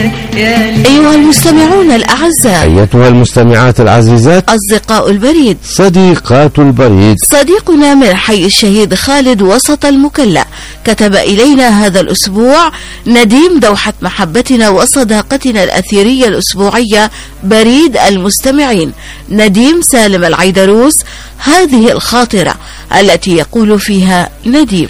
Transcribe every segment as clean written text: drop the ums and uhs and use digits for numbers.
أيها المستمعون الأعزاء، أيتها المستمعات العزيزات، أصدقاء البريد، صديقات البريد، صديقنا من حي الشهيد خالد وسط المكلا كتب إلينا هذا الأسبوع نديم دوحة محبتنا وصداقتنا الأثيرية الأسبوعية بريد المستمعين نديم سالم العيدروس هذه الخاطرة التي يقول فيها نديم: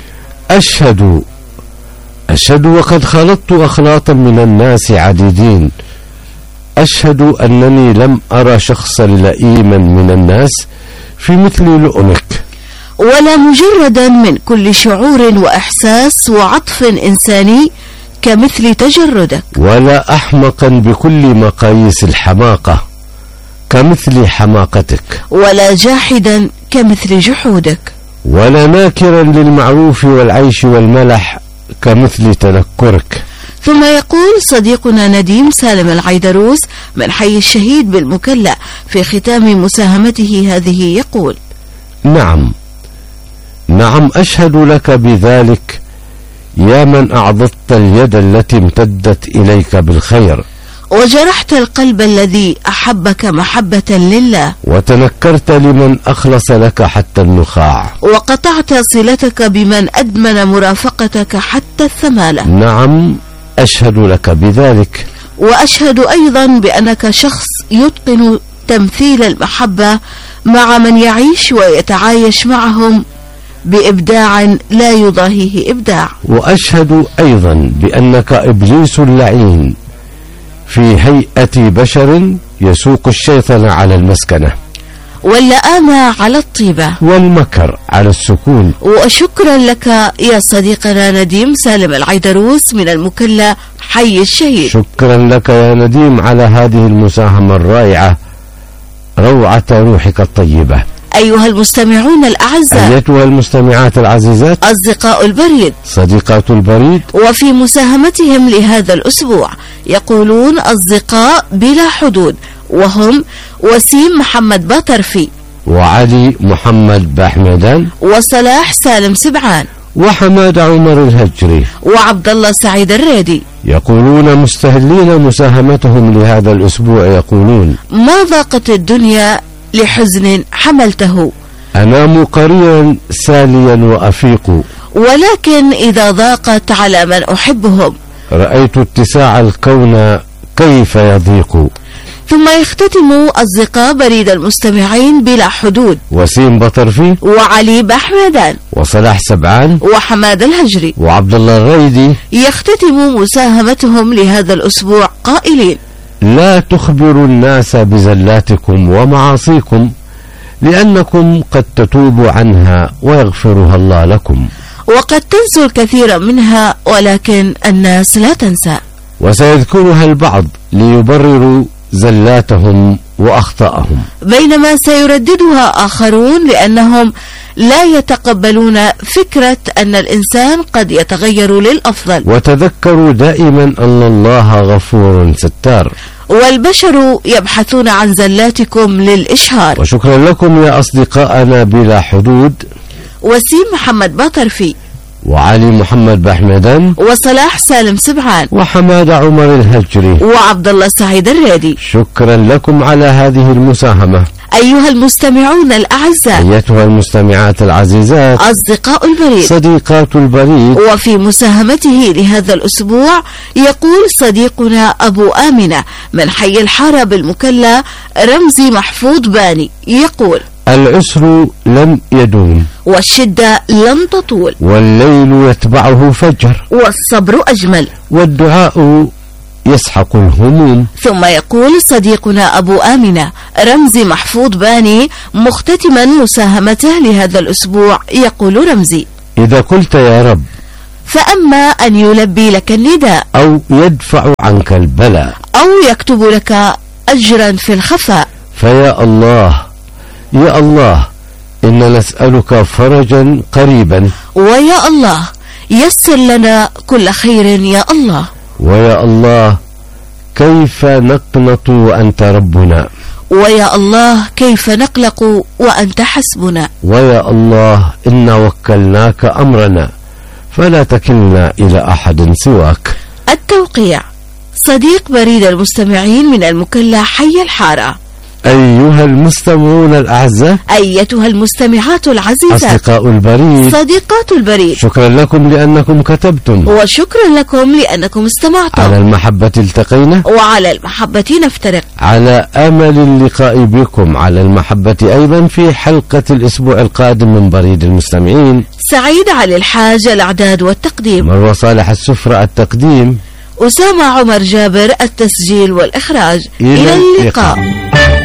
أشهد وقد خلطت أخلاطا من الناس عديدين، أشهد أنني لم أرى شخصا لئيما من الناس في مثل لؤمك، ولا مجردا من كل شعور وإحساس وعطف إنساني كمثل تجردك، ولا أحمقا بكل مقاييس الحماقة كمثل حماقتك، ولا جاحدا كمثل جحودك، ولا ناكرا للمعروف والعيش والملح كمثل تنكرك. ثم يقول صديقنا نديم سالم العيدروس من حي الشهيد بالمكلا في ختام مساهمته هذه يقول: نعم أشهد لك بذلك يا من أعضدت اليد التي امتدت إليك بالخير، وجرحت القلب الذي أحبك محبة لله، وتنكرت لمن أخلص لك حتى النخاع، وقطعت صلتك بمن أدمن مرافقتك حتى الثمالة. نعم أشهد لك بذلك. وأشهد أيضا بأنك شخص يتقن تمثيل المحبة مع من يعيش ويتعايش معهم بإبداع لا يضاهيه إبداع. وأشهد أيضا بأنك إبليس اللعين في هيئة بشر يسوق الشيطان على المسكنة، واللئامة على الطيبة، والمكر على السكون. وشكرا لك يا صديقنا نديم سالم العيدروس من المكلا حي الشهيد. شكرا لك يا نديم على هذه المساهمة الرائعة، روعة روحك الطيبة. أيها المستمعون الأعزاء، أيتها المستمعات العزيزات، أصدقاء البريد، صديقات البريد، وفي مساهمتهم لهذا الأسبوع يقولون أصدقاء بلا حدود، وهم وسيم محمد باطرفي، وعلي محمد باحمدان، وصلاح سالم سبعان، وحماد عمر الهجري، وعبد الله سعيد الريدي. يقولون مستهلين مساهمتهم لهذا الأسبوع، يقولون: ما ضاقت الدنيا لحزن حملته، أنام قريرا ساليا وأفيق، ولكن إذا ضاقت على من أحبهم رأيت اتساع الكون كيف يضيق. ثم يختتم أصدقاء بريد المستمعين بلا حدود وسيم بطرفي، وعلي باحمدان، وصلاح سبعان، وحماد الهجري، وعبد الله الريدي. يختتم مساهمتهم لهذا الأسبوع قائلين: لا تخبروا الناس بزلاتكم ومعاصيكم، لأنكم قد تتوبوا عنها ويغفرها الله لكم، وقد تنسوا الكثير منها ولكن الناس لا تنسى، وسيذكرها البعض ليبرروا زلاتهم وأخطاءهم، بينما سيرددها آخرون لأنهم لا يتقبلون فكرة أن الإنسان قد يتغير للأفضل. وتذكروا دائما أن الله غفور ستار، والبشر يبحثون عن زلاتكم للإشهار. وشكرا لكم يا أصدقاءنا بلا حدود، وسيم محمد باطرفي، وعلي محمد باحمدان، وصلاح سالم سبعان، وحماد عمر الهجري، وعبد الله سعيد الريدي. شكرا لكم على هذه المساهمة. أيها المستمعون الأعزاء، أيتها المستمعات العزيزات، أصدقاء البريد، صديقات البريد، وفي مساهمته لهذا الأسبوع يقول صديقنا أبو آمنة من حي الحارة بالمكلا رمزي محفوظ باني يقول: العسر لن يدوم، والشدة لن تطول، والليل يتبعه فجر، والصبر أجمل، والدعاء يسحق الهموم. ثم يقول صديقنا أبو آمنة رمزي محفوظ باني مختتما مساهمته لهذا الأسبوع يقول رمزي: إذا قلت يا رب، فأما أن يلبي لك النداء، أو يدفع عنك البلاء، أو يكتب لك أجرا في الخفاء، فيا الله يا الله إن نسألك فرجا قريبا، ويا الله يسر لنا كل خير يا الله، ويا الله كيف نقنط وأنت ربنا، ويا الله كيف نقلق وأنت حسبنا، ويا الله إنا وكلناك أمرنا فلا تكلنا إلى أحد سواك. التوقيع صديق بريد المستمعين من المكلا حي الحارة. أيها المستمعون الأعزاء، أيتها المستمعات العزيزات، أصدقاء البريد، صديقات البريد، شكرا لكم لأنكم كتبتم، وشكرا لكم لأنكم استمعتم. على المحبة التقينا، وعلى المحبة نفترق، على أمل اللقاء بكم على المحبة أيضا في حلقة الأسبوع القادم من بريد المستمعين. سعيد علي الحاج الإعداد والتقديم، مروى صالح السفرة التقديم، أسامة عمر جابر التسجيل والإخراج. إلى اللقاء.